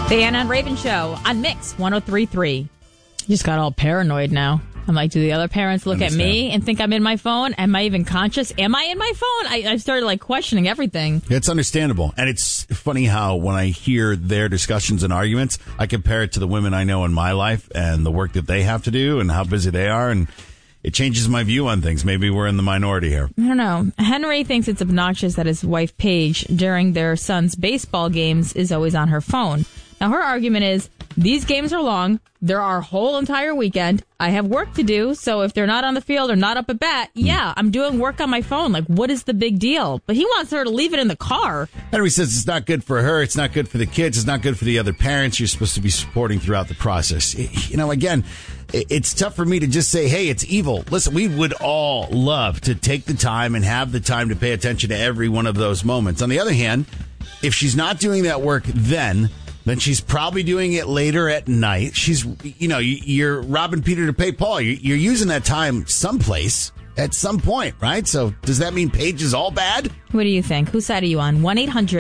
The Anna and Raven Show on Mix 103.3. You just got all paranoid now. I'm like, do the other parents look at me and think I'm in my phone? Am I even conscious? Am I in my phone? I started questioning everything. It's understandable. And it's funny how when I hear their discussions and arguments, I compare it to the women I know in my life and the work that they have to do and how busy they are. And it changes my view on things. Maybe we're in the minority here. I don't know. Henry thinks it's obnoxious that his wife, Paige, during their son's baseball games is always on her phone. Now, her argument is, these games are long. They're our whole entire weekend. I have work to do, so if they're not on the field or not up at bat, yeah, I'm doing work on my phone. What is the big deal? But he wants her to leave it in the car. Henry says it's not good for her. It's not good for the kids. It's not good for the other parents you're supposed to be supporting throughout the process. Again, it's tough for me to just say, hey, it's evil. Listen, we would all love to take the time and have the time to pay attention to every one of those moments. On the other hand, if she's not doing that work then she's probably doing it later at night. She's, you're robbing Peter to pay Paul. You're using that time someplace at some point, right? So does that mean Paige is all bad? What do you think? Whose side are you on?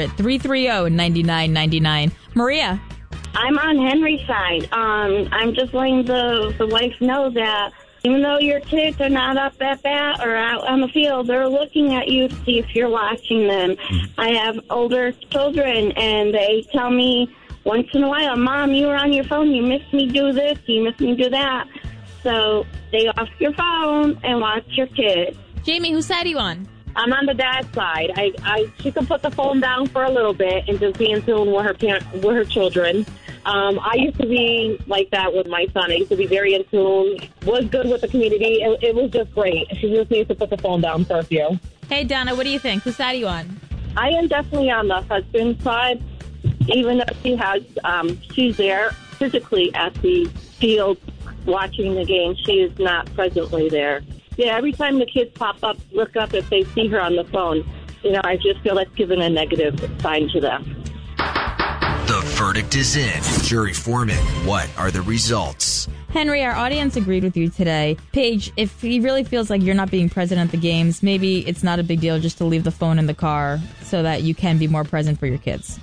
1-800-330-9999. Maria. I'm on Henry's side. I'm just letting the wife know that even though your kids are not up at bat or out on the field, they're looking at you to see if you're watching them. I have older children, and they tell me once in a while, Mom, you were on your phone. You missed me do this. You missed me do that. So stay off your phone and watch your kids. Jamie, whose side are you on? I'm on the dad's side. She can put the phone down for a little bit and just be in tune with her children. I used to be like that with my son. I used to be very in tune, was good with the community. It was just great. She just needs to put the phone down for a few. Hey, Donna, what do you think? Whose side are you on? I am definitely on the husband's side. Even though she's there physically at the field watching the game, she is not presently there. Yeah, every time the kids pop up, look up if they see her on the phone, I just feel that's giving a negative sign to them. The verdict is in. Jury foreman, what are the results? Henry, our audience agreed with you today. Paige, if he really feels like you're not being present at the games, maybe it's not a big deal just to leave the phone in the car so that you can be more present for your kids.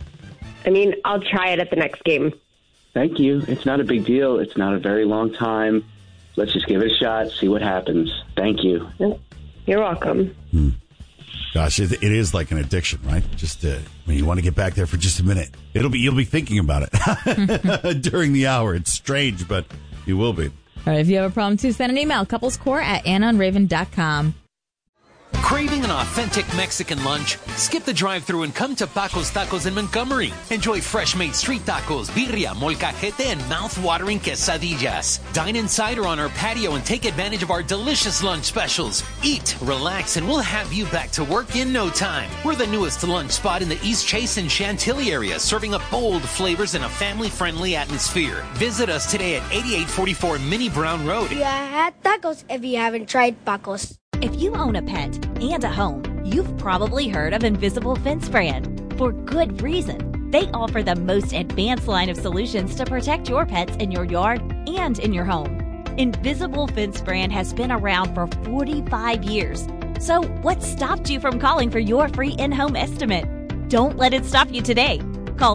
I'll try it at the next game. Thank you. It's not a big deal. It's not a very long time. Let's just give it a shot, see what happens. Thank you. You're welcome. Gosh, it is like an addiction, right? Just when you want to get back there for just a minute, you'll be thinking about it during the hour. It's strange, but you will be. All right, if you have a problem too, send an email, couplescore@annaandraven.com. Craving an authentic Mexican lunch? Skip the drive-thru and come to Paco's Tacos in Montgomery. Enjoy fresh-made street tacos, birria, molcajete, and mouth-watering quesadillas. Dine inside or on our patio and take advantage of our delicious lunch specials. Eat, relax, and we'll have you back to work in no time. We're the newest lunch spot in the East Chase and Chantilly area, serving up bold flavors in a family-friendly atmosphere. Visit us today at 8844 Minnie Brown Road. You had tacos if you haven't tried Paco's. If you own a pet and a home, you've probably heard of Invisible Fence brand. For good reason. They offer the most advanced line of solutions to protect your pets in your yard and in your home. Invisible Fence brand has been around for 45 years. So what stopped you from calling for your free in-home estimate? Don't let it stop you today. Call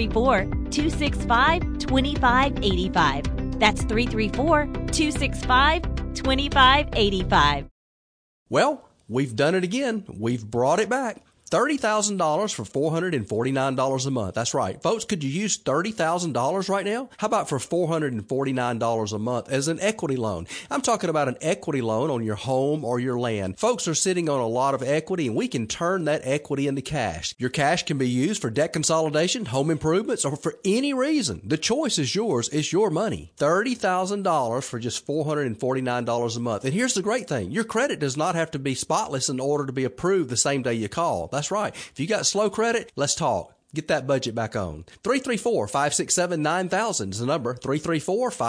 334-265-2585. That's 334-265-2585. Well, we've done it again. We've brought it back. $30,000 for $449 a month. That's right. Folks, could you use $30,000 right now? How about for $449 a month as an equity loan? I'm talking about an equity loan on your home or your land. Folks are sitting on a lot of equity, and we can turn that equity into cash. Your cash can be used for debt consolidation, home improvements, or for any reason. The choice is yours. It's your money. $30,000 for just $449 a month. And here's the great thing. Your credit does not have to be spotless in order to be approved the same day you call. That's right. If you got slow credit, let's talk. Get that budget back on. 334-567-9000 is the number. 334-567-9000.